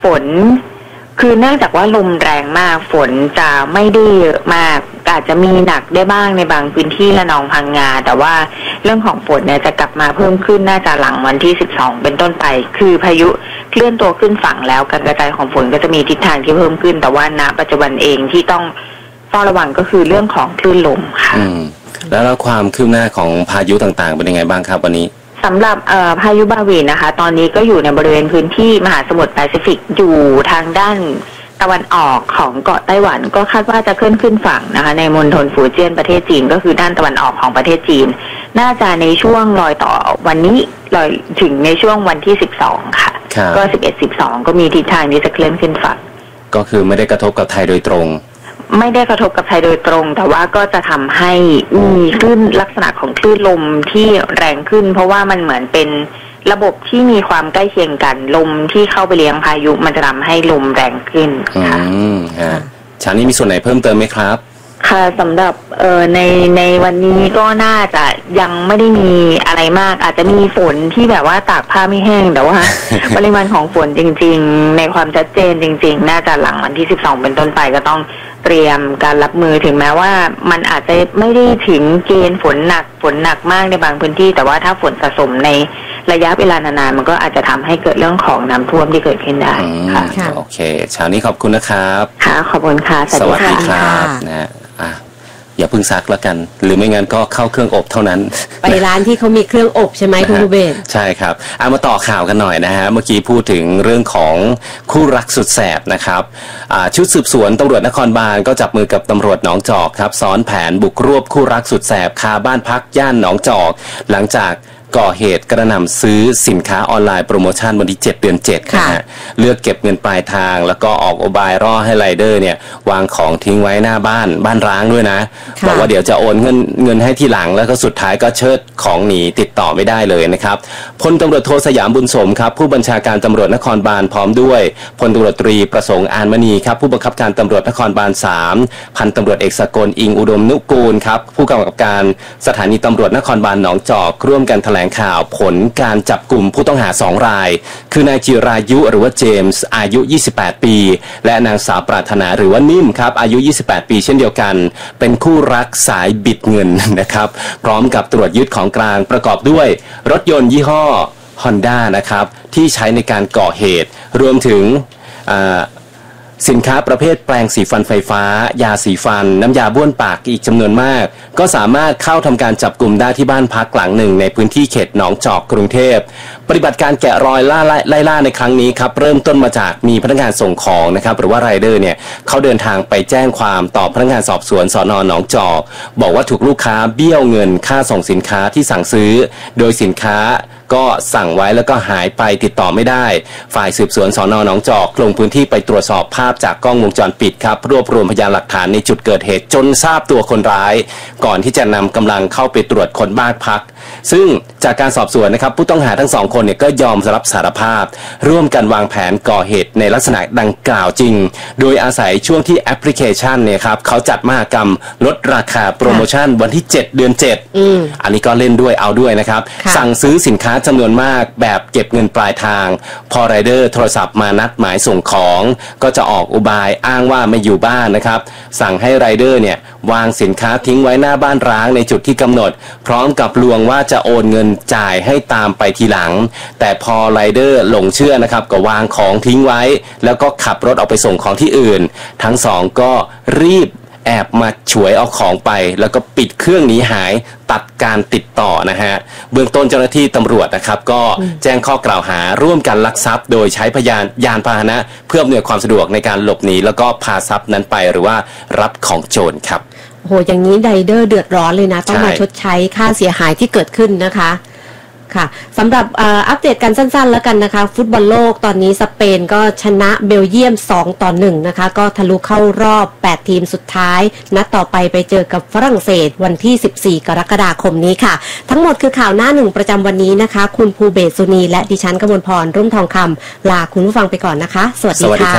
ฝนคือเนื่องจากว่าลมแรงมากฝนจะไม่ได้เยอะมากอาจจะมีหนักได้บ้างในบางพื้นที่ระนองพังงาแต่ว่าเรื่องของฝนเนี่ยจะกลับมาเพิ่มขึ้นน่าจะหลังวันที่12เป็นต้นไปคือพายุเคลื่อนตัวขึ้นฝั่งแล้วการกระจายของฝนก็จะมีทิศทางที่เพิ่มขึ้นแต่ว่าณปัจจุบันเองที่ต้องเฝ้าระวังก็คือเรื่องของคลื่นลมค่ะแล้วความคืบหน้าของพายุต่างๆเป็นยังไงบ้างครับวันนี้สำหรับพายุบาวีนะคะตอนนี้ก็อยู่ในบริเวณพื้นที่มหาสมุทรแปซิฟิกอยู่ทางด้านตะวันออกของเกาะไต้หวันก็คาดว่าจะเคลื่อนขึ้นฝั่งนะคะในมณฑลฟูเจี้ยนประเทศจีนก็คือด้านตะวันออกของประเทศจีนน่าจะในช่วงรอยต่อวันนี้รอยถึงในช่วงวันที่12ค่ะก็11-12ก็มีทิศทางที่จะเคลื่อนขึ้นฝั่งก็คือไม่ได้กระทบกับไทยโดยตรงไม่ได้กระทบกับไทยโดยตรงแต่ว่าก็จะทำให้มีคลื่นลักษณะของคลื่นลมที่แรงขึ้นเพราะว่ามันเหมือนเป็นระบบที่มีความใกล้เคียงกันลมที่เข้าไปเลี้ยงพายุมันจะทำให้ลมแรงขึ้นค่ะเช้านี้มีส่วนไหนเพิ่มเติมไหมครับค่ะสำหรับในวันนี้ก็น่าจะยังไม่ได้มีอะไรมากอาจจะมีฝนที่แบบว่าตากผ้าไม่แห้งแต่ว่า ปริมาณของฝนจริงๆในความชัดเจนจริงๆน่าจะหลังวันที่12เป็นต้นไปก็ต้องเตรียมการรับมือถึงแม้ว่ามันอาจจะไม่ได้ถึงเกณฑ์ฝนหนักมากในบางพื้นที่แต่ว่าถ้าฝนสะสมในระยะเวลานานๆมันก็อาจจะทำให้เกิดเรื่องของน้ำท่วมที่เกิดขึ้นได้ค่ะโอเคเช้านี้ขอบคุณนะครับค่ะขอบคุณค่ะสวัสดีครับนะอย่าพึ่งซักแล้วกันหรือไม่งั้นก็เข้าเครื่องอบเท่านั้นไปร้านที่เขามีเครื่องอบใช่ไหมคุณภูเบศใช่ครับมาต่อข่าวกันหน่อยนะฮะเมื่อกี้พูดถึงเรื่องของคู่รักสุดแสบนะครับชุดสืบสวนตำรวจนครบาลก็จับมือกับตำรวจหนองจอกครับซ้อนแผนบุกรวบคู่รักสุดแสบคาบ้านพักย่านหนองจอกหลังจากก่อเหตุกระหน่ำซื้อสินค้าออนไลน์โปรโมชั่นวันที่7 เดือน 7นะฮะเลือกเก็บเงินปลายทางแล้วก็ออกอุบายร่อให้ไรเดอร์เนี่ยวางของทิ้งไว้หน้าบ้านร้างด้วยนะบอกว่าเดี๋ยวจะโอนเงินให้ทีหลังแล้วก็สุดท้ายก็เชิดของหนีติดต่อไม่ได้เลยนะครับพลตำรวจโทสยามบุญสมครับผู้บัญชาการตำรวจนครบาลพร้อมด้วยพลตำรวจตรีประสงค์อานมณีครับผู้บังคับการตำรวจนครบาล3พันตำรวจเอกสกลอิงอุดมนุกูลครับผู้กำกับการสถานีตำรวจนครบาลหนองจอกร่วมกันแถลงข่าวผลการจับกลุ่มผู้ต้องหา2 รายคือนายจิรายุหรือว่าเจมส์อายุ28 ปีและนางสาวปรารถนาหรือว่านิ่มครับอายุ28 ปีเช่นเดียวกันเป็นคู่รักสายบิดเงินนะครับพร้อมกับตรวจยึดของกลางประกอบด้วยรถยนต์ยี่ห้อ Honda นะครับที่ใช้ในการก่อเหตุรวมถึงสินค้าประเภทแปรงสีฟันไฟฟ้ายาสีฟันน้ำยาบ้วนปากอีกจำนวนมากก็สามารถเข้าทำการจับกลุ่มได้ที่บ้านพักหลังหนึ่งในพื้นที่เขตหนองจอกกรุงเทพปฏิบัติการแกะรอยไล่ล่าในครั้งนี้ครับเริ่มต้นมาจากมีพนักงานส่งของนะครับหรือว่าไรเดอร์เนี่ยเขาเดินทางไปแจ้งความต่อพนักงานสอบสวนสน.หนองจอกบอกว่าถูกลูกค้าเบี้ยวเงินค่าส่งสินค้าที่สั่งซื้อโดยสินค้าก็สั่งไว้แล้วก็หายไปติดต่อไม่ได้ฝ่ายสืบสวนสน.หนองจอกลงพื้นที่ไปตรวจสอบภาพจากกล้องวงจรปิดครับรวบรวมพยานหลักฐานในจุดเกิดเหตุจนทราบตัวคนร้ายก่อนที่จะนำกำลังเข้าไปตรวจค้นบ้านพักซึ่งจากการสอบสวนนะครับผู้ต้องหาทั้ง2 คนเนี่ยก็ยอมรับสารภาพร่วมกันวางแผนก่อเหตุในลักษณะดังกล่าวจริงโดยอาศัยช่วงที่แอปพลิเคชันเนี่ยครับเขาจัดมหกรรมลดราคาโปรโมชั่นวันที่7 เดือน 7อันนี้ก็เล่นด้วยเอาด้วยนะครับสั่งซื้อสินค้าจำนวนมากแบบเก็บเงินปลายทางพอไรเดอร์โทรศัพท์มานัดหมายส่งของก็จะออกอุบายอ้างว่าไม่อยู่บ้านนะครับสั่งให้ไรเดอร์เนี่ยวางสินค้าทิ้งไว้หน้าบ้านร้างในจุดที่กำหนดพร้อมกับลวงว่าจะโอนเงินจ่ายให้ตามไปทีหลังแต่พอไรเดอร์หลงเชื่อนะครับก็วางของทิ้งไว้แล้วก็ขับรถออกไปส่งของที่อื่นทั้ง2ก็รีบแอบมาฉวยเอาของไปแล้วก็ปิดเครื่องหนีหายตัดการติดต่อนะฮะเบื้องต้นเจ้าหน้าที่ตำรวจนะครับก็แจ้งข้อกล่าวหาร่วมกันลักทรัพย์โดยใช้ยานพาหนะเพื่ออำนวยความสะดวกในการหลบหนีแล้วก็พาทรัพย์นั้นไปหรือว่ารับของโจรครับโหอย่างนี้ไรเดอร์เดือดร้อนเลยนะต้องมาชดใช้ค่าเสียหายที่เกิดขึ้นนะคะค่ะสำหรับอัปเดตกันสั้นๆแล้วกันนะคะฟุตบอลโลกตอนนี้สเปนก็ชนะเบลเยียม2-1นะคะก็ทะลุเข้ารอบ8ทีมสุดท้ายนัดต่อไปเจอกับฝรั่งเศสวันที่14 กรกฎาคมนี้ค่ะทั้งหมดคือข่าวหน้า1ประจำวันนี้นะคะคุณภูเบศสุนีและดิฉันกมลพรรุ่มทองคำลาคุณผู้ฟังไปก่อนนะคะสวัสดีค่ะ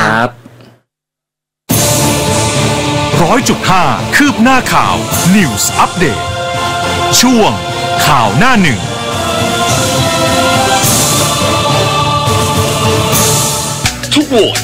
100.5 คืบหน้าข่าว News Update ช่วงข่าวหน้าหนึ่งทุกโหวต